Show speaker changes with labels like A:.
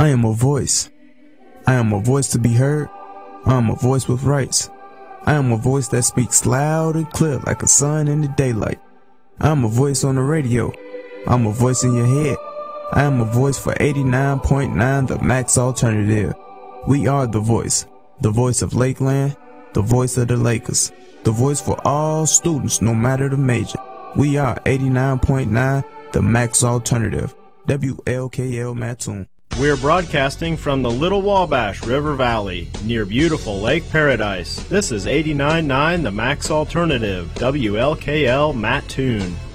A: I am a voice. I am a voice to be heard. I am a voice with rights. I am a voice that speaks loud and clear like a sun in the daylight. I am a voice on the radio. I am a voice in your head. I am a voice for 89.9 The Max Alternative. We are the voice of Lakeland, the voice of the Lakers, the voice for all students no matter the major. We are 89.9 The Max Alternative, WLKL Mattoon.
B: We're broadcasting from the Little Wabash River Valley, near beautiful Lake Paradise. This is 89.9 The Max Alternative, WLKL Mattoon.